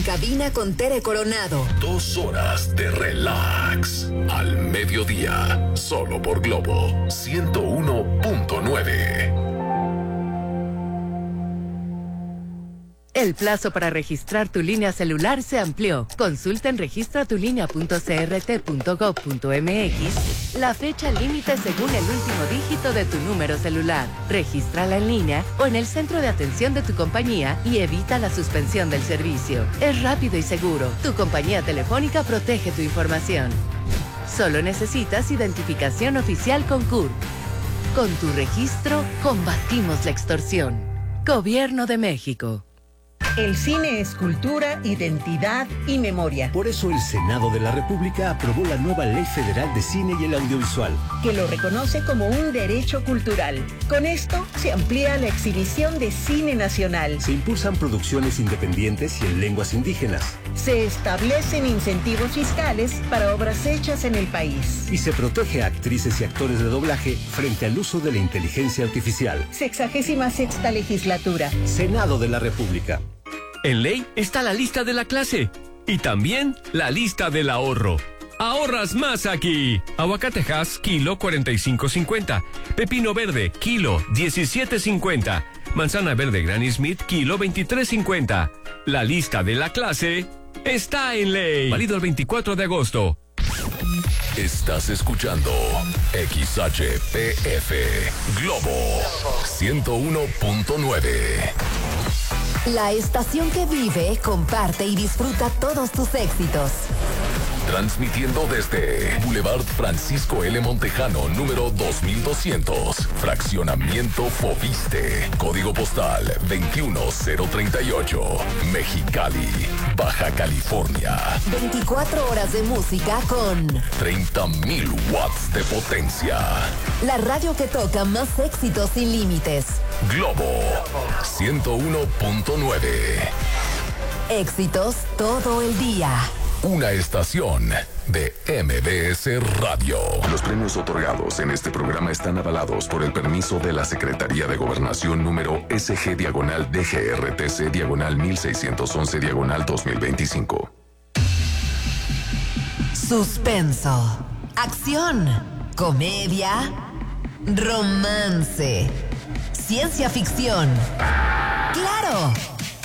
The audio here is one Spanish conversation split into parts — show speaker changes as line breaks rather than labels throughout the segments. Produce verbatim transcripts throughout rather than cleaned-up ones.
En cabina con Tere Coronado.
Dos horas de relax. Al mediodía. Solo por Globo ciento uno punto nueve.
El plazo para registrar tu línea celular se amplió. Consulta en registra tu línea punto c r t punto gov punto m x la fecha límite según el último dígito de tu número celular. Regístrala en línea o en el centro de atención de tu compañía y evita la suspensión del servicio. Es rápido y seguro. Tu compañía telefónica protege tu información. Solo necesitas identificación oficial con C U R. Con tu registro, combatimos la extorsión. Gobierno de México.
El cine es cultura, identidad y memoria.
Por eso el Senado de la República aprobó la nueva Ley Federal de Cine y el Audiovisual,
que lo reconoce como un derecho cultural. Con esto se amplía la exhibición de cine nacional.
Se impulsan producciones independientes y en lenguas indígenas.
Se establecen incentivos fiscales para obras hechas en el país.
Y se protege a actrices y actores de doblaje frente al uso de la inteligencia artificial.
Sexagésima sexta legislatura.
Senado de la República.
En ley está la lista de la clase y también la lista del ahorro. Ahorras más aquí. Aguacatejas, kilo cuarenta y cinco cincuenta. Pepino verde, kilo diecisiete cincuenta. Manzana verde Granny Smith, kilo veintitrés cincuenta. La lista de la clase está en ley. Válido el veinticuatro de agosto.
Estás escuchando X H P F Globo ciento uno punto nueve.
La estación que vive, comparte y disfruta todos tus éxitos.
Transmitiendo desde Boulevard Francisco L. Montejano, número dos mil doscientos. Fraccionamiento Fobiste. Código postal veintiuno cero treinta y ocho. Mexicali, Baja California.
veinticuatro horas de música con
treinta mil watts de potencia.
La radio que toca más éxitos sin límites.
Globo ciento uno punto nueve.
Éxitos todo el día.
Una estación de M B S Radio. Los premios otorgados en este programa están avalados por el permiso de la Secretaría de Gobernación número S G diagonal D G R T C diagonal mil seiscientos once diagonal dos mil veinticinco.
Suspenso, acción, comedia, romance, ciencia ficción. ¡Claro!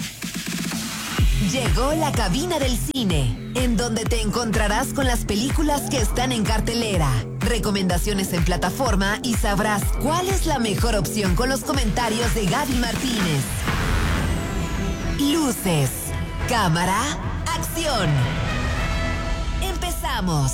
Llegó la cabina del cine, en donde te encontrarás con las películas que están en cartelera, recomendaciones en plataforma y sabrás cuál es la mejor opción con los comentarios de Gaby Martínez. Luces, cámara, acción. Empezamos.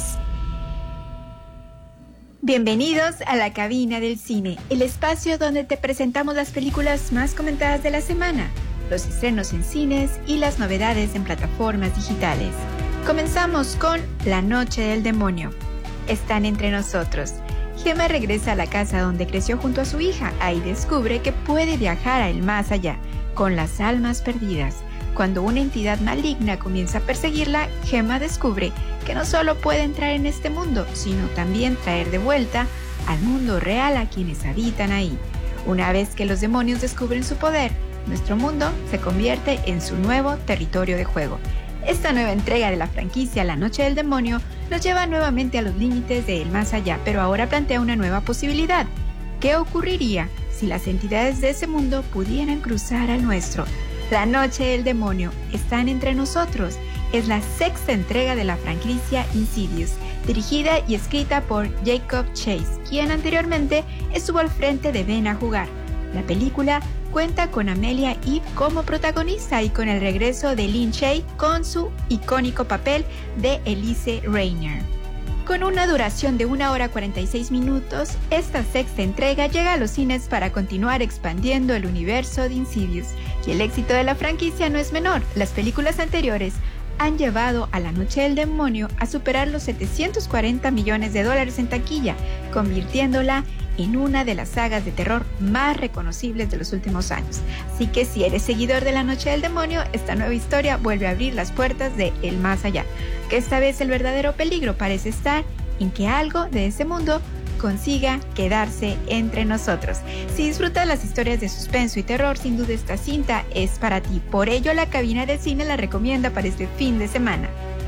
Bienvenidos a la cabina del cine, el espacio donde te presentamos las películas más comentadas de la semana, los estrenos en cines y las novedades en plataformas digitales. Comenzamos con La Noche del Demonio. Están entre nosotros. Gemma regresa a la casa donde creció junto a su hija. Ahí descubre que puede viajar al más allá, con las almas perdidas. Cuando una entidad maligna comienza a perseguirla, Gemma descubre que no solo puede entrar en este mundo, sino también traer de vuelta al mundo real a quienes habitan ahí. Una vez que los demonios descubren su poder, nuestro mundo se convierte en su nuevo territorio de juego. Esta nueva entrega de la franquicia La Noche del Demonio nos lleva nuevamente a los límites de El Más Allá, pero ahora plantea una nueva posibilidad. ¿Qué ocurriría si las entidades de ese mundo pudieran cruzar al nuestro? La Noche del Demonio están entre nosotros. Es la sexta entrega de la franquicia Insidious, dirigida y escrita por Jacob Chase, quien anteriormente estuvo al frente de Ven a Jugar. La película cuenta con Amelia Eve como protagonista y con el regreso de Lin Shaye con su icónico papel de Elise Rainer. Con una duración de una hora cuarenta y seis minutos, esta sexta entrega llega a los cines para continuar expandiendo el universo de Insidious. Y el éxito de la franquicia no es menor. Las películas anteriores han llevado a La Noche del Demonio a superar los setecientos cuarenta millones de dólares en taquilla, convirtiéndola en una de las sagas de terror más reconocibles de los últimos años. Así que si eres seguidor de La Noche del Demonio, esta nueva historia vuelve a abrir las puertas de El Más Allá, que esta vez el verdadero peligro parece estar en que algo de ese mundo consiga quedarse entre nosotros. Si disfrutas las historias de suspenso y terror, sin duda esta cinta es para ti. Por ello, La Cabina del Cine la recomienda para este fin de semana.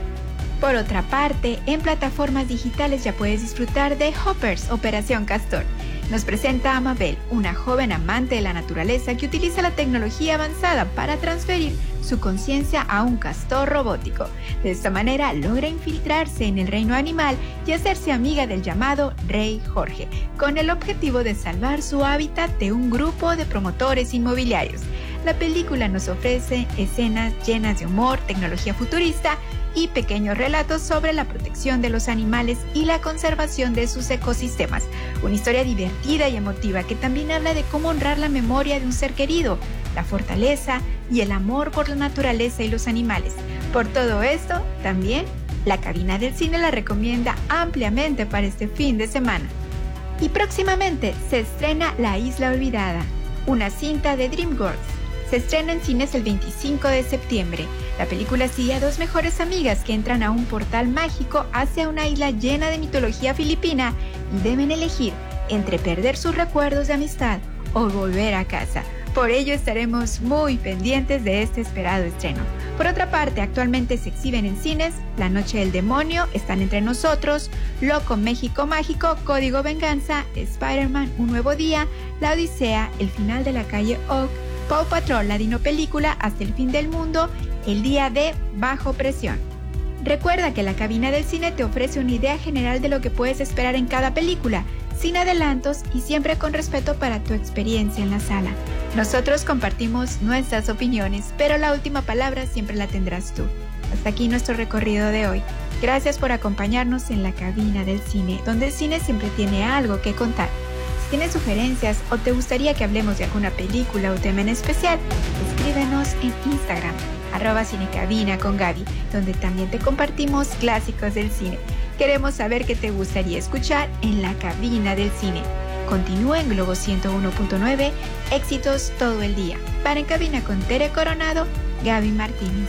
Por otra parte, en plataformas digitales ya puedes disfrutar de Hoppers, Operación Castor. Nos presenta a Mabel, una joven amante de la naturaleza que utiliza la tecnología avanzada para transferir su conciencia a un castor robótico. De esta manera logra infiltrarse en el reino animal y hacerse amiga del llamado Rey Jorge, con el objetivo de salvar su hábitat de un grupo de promotores inmobiliarios. La película nos ofrece escenas llenas de humor, tecnología futurista y pequeños relatos sobre la protección de los animales y la conservación de sus ecosistemas. Una historia divertida y emotiva que también habla de cómo honrar la memoria de un ser querido, la fortaleza y el amor por la naturaleza y los animales. Por todo esto, también La Cabina del Cine la recomienda ampliamente para este fin de semana. Y próximamente se estrena La Isla Olvidada, una cinta de DreamWorks. Se estrena en cines el veinticinco de septiembre. La película sigue a dos mejores amigas que entran a un portal mágico hacia una isla llena de mitología filipina y deben elegir entre perder sus recuerdos de amistad o volver a casa. Por ello estaremos muy pendientes de este esperado estreno. Por otra parte, actualmente se exhiben en cines La Noche del Demonio, Están entre nosotros, Loco México Mágico, Código Venganza, Spider-Man, Un Nuevo Día, La Odisea, El Final de la Calle Oak, Paw Patrol, la Dino Película, Hasta el Fin del Mundo, El Día de Bajo Presión. Recuerda que La Cabina del Cine te ofrece una idea general de lo que puedes esperar en cada película, sin adelantos y siempre con respeto para tu experiencia en la sala. Nosotros compartimos nuestras opiniones, pero la última palabra siempre la tendrás tú. Hasta aquí nuestro recorrido de hoy. Gracias por acompañarnos en La Cabina del Cine, donde el cine siempre tiene algo que contar. Si tienes sugerencias o te gustaría que hablemos de alguna película o tema en especial, escríbenos en Instagram, arroba cinecabina con Gaby, donde también te compartimos clásicos del cine. Queremos saber qué te gustaría escuchar en La Cabina del Cine. Continúa en Globo ciento uno punto nueve, éxitos todo el día. Para En Cabina con Tere Coronado, Gaby Martínez.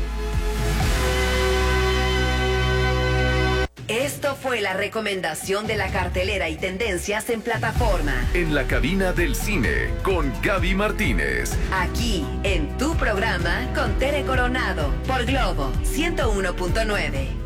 Esto fue la recomendación de la cartelera y tendencias en plataforma.
En La Cabina del Cine con Gaby Martínez.
Aquí, en tu programa con Tere Coronado, por Globo ciento uno punto nueve.